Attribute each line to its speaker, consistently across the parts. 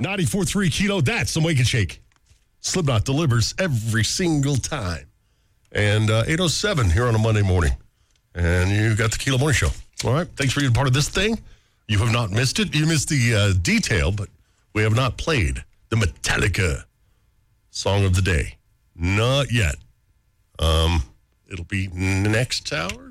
Speaker 1: 94.3 Kilo, that's the Wake and Shake. Slipknot delivers every single time. And 8:07 here on a Monday morning. And you got the Kilo Morning Show. All right, thanks for being part of this thing. You have not missed it. You missed the detail, but we have not played the Metallica song of the day. Not yet. It'll be next hour.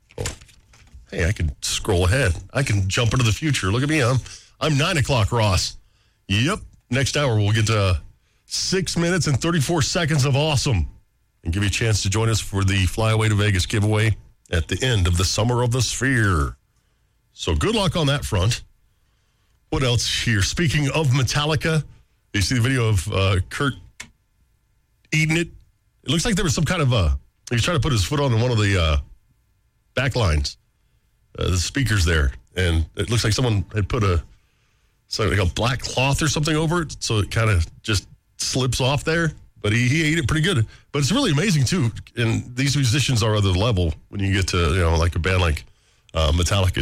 Speaker 1: Hey, I can scroll ahead. I can jump into the future. Look at me. I'm 9 o'clock, Ross. Yep. Next hour, we'll get to 6 minutes and 34 seconds of awesome and give you a chance to join us for the Flyaway to Vegas giveaway at the end of the Summer of the Sphere. So good luck on that front. What else here? Speaking of Metallica, you see the video of Kurt eating it? It looks like there was some kind of he was trying to put his foot on one of the back lines, the speakers there, and it looks like someone had put like a black cloth or something over it, so it kind of just slips off there. But he ate it pretty good. But it's really amazing too. And these musicians are other level when you get to like a band like Metallica,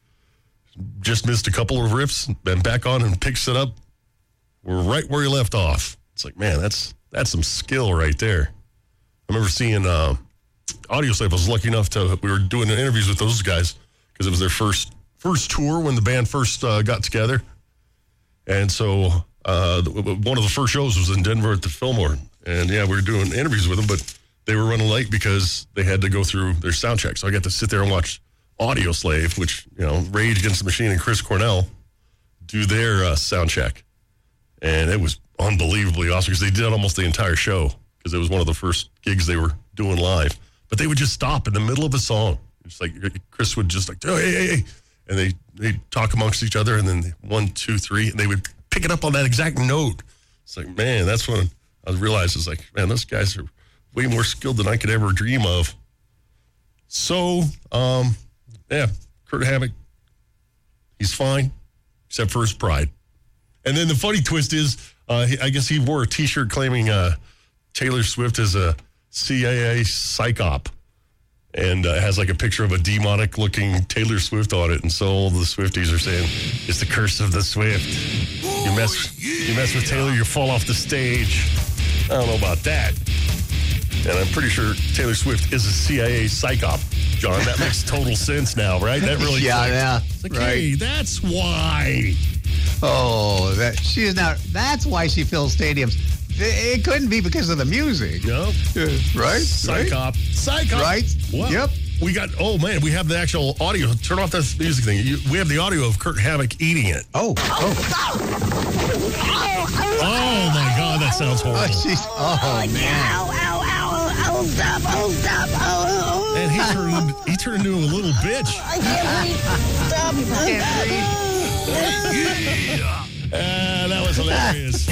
Speaker 1: just missed a couple of riffs and back on and picks it up. We're right where he left off. It's like, man, that's some skill right there. I remember seeing Audioslave. I was lucky enough we were doing interviews with those guys because it was their first tour when the band first got together. And so one of the first shows was in Denver at the Fillmore. And yeah, we were doing interviews with them, but they were running late because they had to go through their sound check. So I got to sit there and watch Audioslave, which, Rage Against the Machine and Chris Cornell do their sound check. And it was unbelievably awesome because they did almost the entire show because it was one of the first gigs they were doing live. But they would just stop in the middle of a song. It's like Chris would just oh, hey. And they'd talk amongst each other, and then 1, 2, 3, and they would pick it up on that exact note. It's like, man, that's when I realized, it's like, man, those guys are way more skilled than I could ever dream of. So, yeah, Kurt Hammock, he's fine, except for his pride. And then the funny twist is, I guess he wore a T-shirt claiming Taylor Swift is a CIA psyop. And has like a picture of a demonic-looking Taylor Swift on it. And so all the Swifties are saying, it's the curse of the Swift. You mess with Taylor, you fall off the stage. I don't know about that. And I'm pretty sure Taylor Swift is a CIA psyop. John, that makes total sense now, right? That really
Speaker 2: yeah.
Speaker 1: It's like,
Speaker 2: right.
Speaker 1: Hey, that's why.
Speaker 2: Oh, that's why she fills stadiums. It couldn't be because of the music.
Speaker 1: No.
Speaker 2: Right?
Speaker 1: Psyop.
Speaker 2: Right?
Speaker 1: Well,
Speaker 2: yep.
Speaker 1: We have the actual audio. Turn off that music thing. We have the audio of Kurt Hammock eating it.
Speaker 2: Oh,
Speaker 1: my God, that sounds horrible.
Speaker 2: Man.
Speaker 1: Ow. And he turned into a little bitch.
Speaker 3: I can't breathe.
Speaker 1: That was hilarious.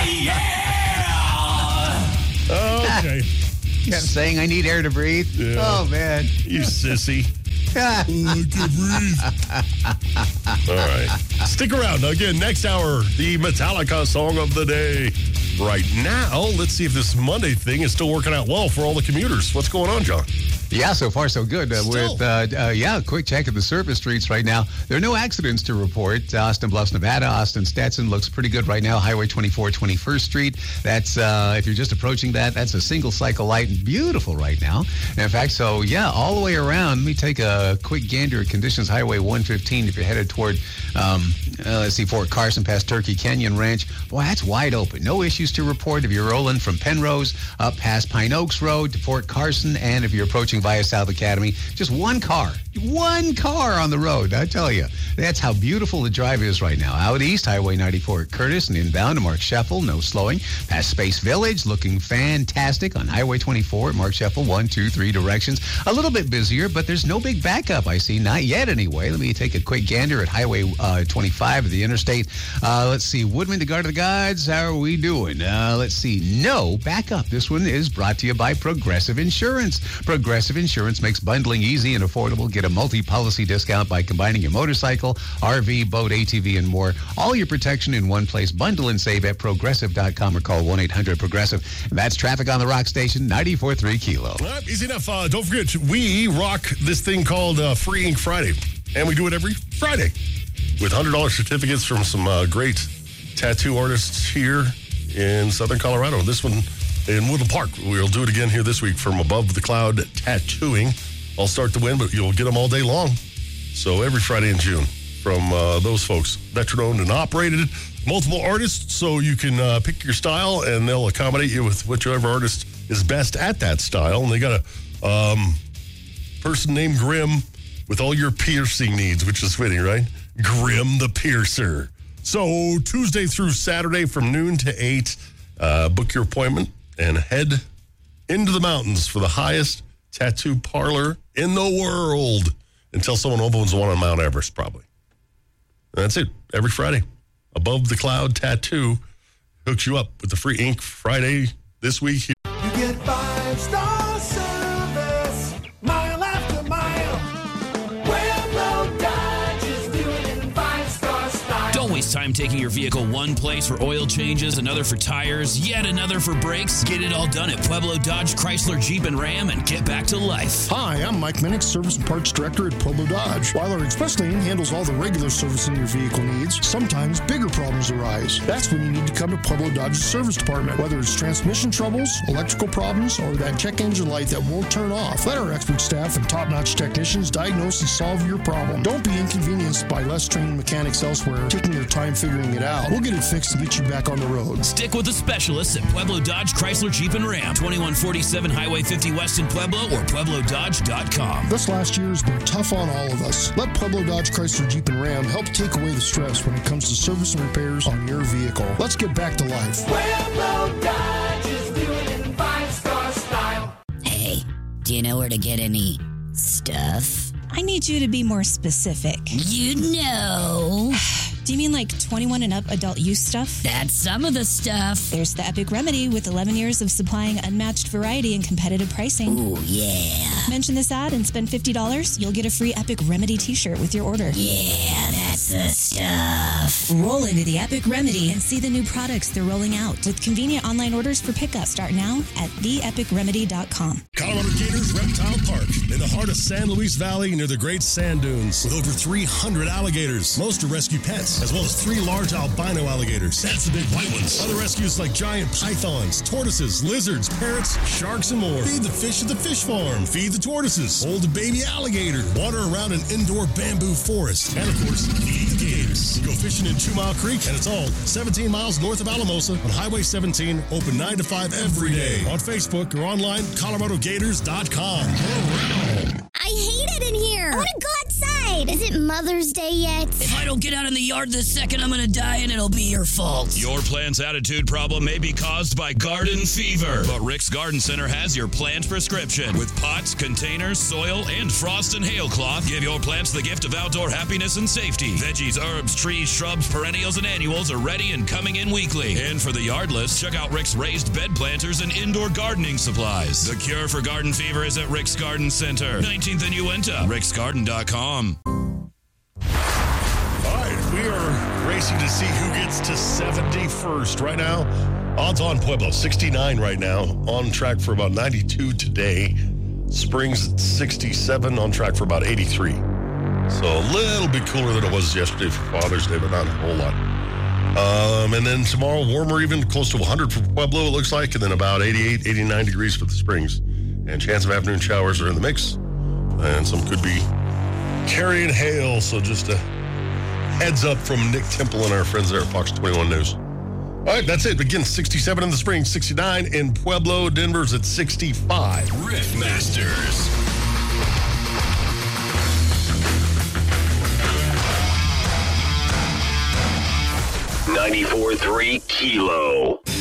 Speaker 1: Okay.
Speaker 2: Kept saying I need air to breathe.
Speaker 1: Yeah.
Speaker 2: Oh, man.
Speaker 1: You sissy. I can breathe. All right. Stick around. Again, next hour, the Metallica song of the day. Right now, let's see if this Monday thing is still working out well for all the commuters. What's going on, John?
Speaker 2: Yeah, so far so good. Quick check of the surface streets right now. There are no accidents to report. Austin Bluffs, Nevada, Austin Stetson looks pretty good right now. Highway 24, 21st Street. That's, if you're just approaching that's a single cycle light and beautiful right now. And in fact, so yeah, all the way around. Let me take a quick gander at conditions. Highway 115, if you're headed toward, Fort Carson past Turkey Canyon Ranch. Boy, that's wide open. No issues to report if you're rolling from Penrose up past Pine Oaks Road to Fort Carson, and if you're approaching via South Academy, just one car on the road. I tell you, that's how beautiful the drive is right now. Out east, Highway 94 at Curtis and inbound to Mark Sheffel, no slowing. Past Space Village, looking fantastic on Highway 24 at Mark Sheffel, 1, 2, 3 directions. A little bit busier, but there's no big backup, I see. Not yet, anyway. Let me take a quick gander at Highway 25 of the interstate. Let's see, Woodman to Guard of the Gods, how are we doing? Let's see, no backup. This one is brought to you by Progressive Insurance. Progressive Insurance makes bundling easy and affordable. Get a multi-policy discount by combining your motorcycle, RV, boat, ATV, and more. All your protection in one place. Bundle and save at Progressive.com or call 1-800-PROGRESSIVE. That's Traffic on the Rock Station, 94.3 Kilo.
Speaker 1: All right, easy enough. Don't forget, we rock this thing called Free Ink Friday, and we do it every Friday with $100 certificates from some great tattoo artists here in Southern Colorado. This one in Woodland Park. We'll do it again here this week from Above the Cloud Tattooing. I'll start the win, but you'll get them all day long. So every Friday in June from those folks, veteran-owned and operated, multiple artists, so you can pick your style, and they'll accommodate you with whichever artist is best at that style. And they got a person named Grim with all your piercing needs, which is fitting, right? Grim the Piercer. So Tuesday through Saturday from noon to 8, book your appointment and head into the mountains for the highest tattoo parlor in the world until someone opens one on Mount Everest, probably. And that's it. Every Friday. Above the Cloud Tattoo hooks you up with the free ink Friday this week.
Speaker 3: You get 5-star service, mile after mile. Pueblo Dodge is doing it in 5-star style.
Speaker 4: Don't waste time taking your vehicle one place for oil changes, another for tires, yet another for brakes. Get it all done at Pueblo Dodge, Chrysler, Jeep, and Ram and get back to life.
Speaker 5: Hi, I'm Mike Minnick, Service and Parts Director at Pueblo Dodge. While our express lane handles all the regular servicing your vehicle needs, sometimes bigger problems arise. That's when you need to come to Pueblo Dodge's service department. Whether it's transmission troubles, electrical problems, or that check engine light that won't turn off, let our expert staff and top-notch technicians diagnose and solve your problem. Don't be inconvenienced by less trained mechanics elsewhere taking their time figuring it out. We'll get it fixed and get you back on the road.
Speaker 4: Stick with the specialists at Pueblo Dodge, Chrysler, Jeep, and Ram. 2147 Highway 50 West in Pueblo or PuebloDodge.com.
Speaker 5: This last year has been tough on all of us. Let Pueblo Dodge, Chrysler, Jeep, and Ram help take away the stress when it comes to service and repairs on your vehicle. Let's get back to life.
Speaker 3: Pueblo Dodge is doing it in 5-star style.
Speaker 6: Hey, do you know where to get any stuff?
Speaker 7: I need you to be more specific.
Speaker 6: You know.
Speaker 7: Do you mean like 21 and up adult use stuff?
Speaker 6: That's some of the stuff.
Speaker 7: There's the Epic Remedy with 11 years of supplying unmatched variety and competitive pricing.
Speaker 6: Ooh, yeah.
Speaker 7: Mention this ad and spend $50. You'll get a free Epic Remedy t-shirt with your order.
Speaker 6: Yeah, that's the stuff.
Speaker 7: Roll into the Epic Remedy and see the new products they're rolling out with convenient online orders for pickup. Start now at theepicremedy.com.
Speaker 1: Colorado Gators Reptile Park in the heart of San Luis Valley near the Great Sand Dunes with over 300 alligators. Most are rescue pets, as well as 3 large albino alligators. That's the big white ones. Other rescues like giant pythons, tortoises, lizards, parrots, sharks, and more. Feed the fish at the fish farm. Feed the tortoises. Hold a baby alligator. Water around an indoor bamboo forest. And, of course, feed the gators. Go fishing in 2 Mile Creek, and it's all 17 miles north of Alamosa on Highway 17, open 9 to 5 every day. On Facebook or online, ColoradoGators.com.
Speaker 8: I hate it in here. I want to go outside. Is it Mother's Day yet?
Speaker 6: If I don't get out in the yard this second, I'm going to die and it'll be your fault.
Speaker 4: Your plant's attitude problem may be caused by garden fever, but Rick's Garden Center has your plant prescription. With pots, containers, soil, and frost and hail cloth, give your plants the gift of outdoor happiness and safety. Veggies, herbs, trees, shrubs, perennials, and annuals are ready and coming in weekly. And for the yardless, check out Rick's raised bed planters and indoor gardening supplies. The cure for garden fever is at Rick's Garden Center, 19th and Uinta, ricksgarden.com.
Speaker 1: All right, we are racing to see who gets to 71st right now. Odds on Pueblo, 69 right now. On track for about 92 today. Springs at 67, on track for about 83. So a little bit cooler than it was yesterday for Father's Day, but not a whole lot. And then tomorrow, warmer, even close to 100 for Pueblo, it looks like, and then about 88, 89 degrees for the Springs. And chance of afternoon showers are in the mix. And some could be carrying hail, so just a heads up from Nick Temple and our friends there at Fox 21 News. All right, that's it. Again, 67 in the Springs, 69 in Pueblo. Denver's at 65.
Speaker 4: Riff Masters.
Speaker 9: 94.3 Kilo.